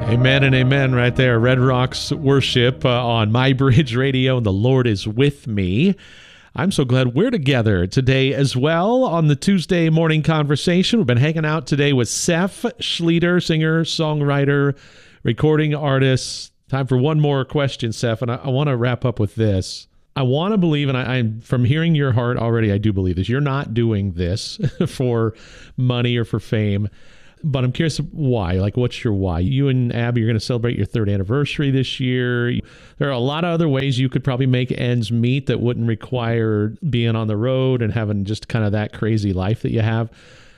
Amen and amen right there. Red Rocks Worship on My Bridge Radio, and the Lord is with me. I'm so glad we're together today as well on the Tuesday morning conversation. We've been hanging out today with Seph Schlueter, singer, songwriter, recording artist. Time for one more question, Seph, and I want to wrap up with this. I want to believe, and I'm from hearing your heart already, I do believe this. You're not doing this for money or for fame. But I'm curious why. Like, what's your why? You and Abby are going to celebrate your 3rd anniversary this year. There are a lot of other ways you could probably make ends meet that wouldn't require being on the road and having just kind of that crazy life that you have.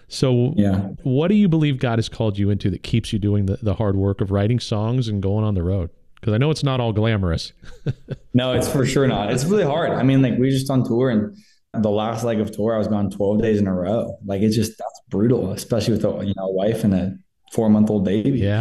So what do you believe God has called you into that keeps you doing the hard work of writing songs and going on the road? Because I know it's not all glamorous. No, it's for sure not. It's really hard. I mean, like, we just on tour, and the last leg of tour, I was gone 12 days in a row. Like, it's just, that's brutal, especially with a wife and a 4-month-old baby. Yeah.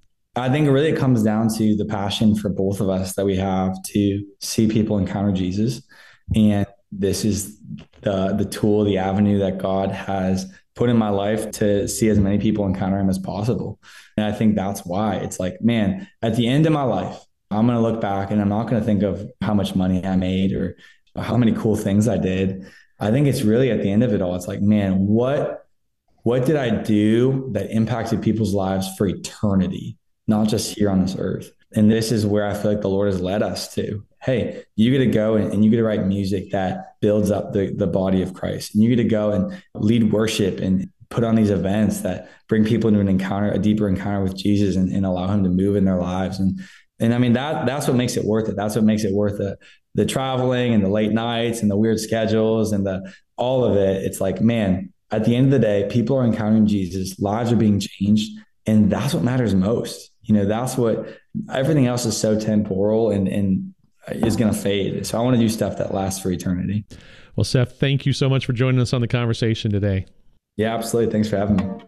I think really it comes down to the passion for both of us that we have to see people encounter Jesus. And this is the tool, the avenue that God has put in my life to see as many people encounter him as possible. And I think that's why it's like, man, at the end of my life, I'm going to look back and I'm not going to think of how much money I made or how many cool things I did. I think it's really at the end of it all, it's like, man, what did I do that impacted people's lives for eternity, not just here on this earth? And this is where I feel like the Lord has led us to. Hey, you get to go and you get to write music that builds up the body of Christ. And you get to go and lead worship and put on these events that bring people into an encounter, a deeper encounter with Jesus, and allow him to move in their lives. And I mean, that's what makes it worth it. That's what makes it worth the traveling and the late nights and the weird schedules and all of it. It's like, man, at the end of the day, people are encountering Jesus, lives are being changed. And that's what matters most. That's what, everything else is so temporal and is going to fade. So I want to do stuff that lasts for eternity. Well, Seph, thank you so much for joining us on the conversation today. Yeah, absolutely. Thanks for having me.